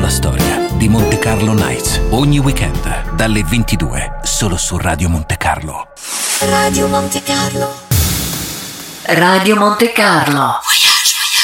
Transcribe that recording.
la storia di Monte Carlo Nights. Ogni weekend dalle 22 solo su Radio Monte Carlo. Radio Monte Carlo. Radio Monte Carlo.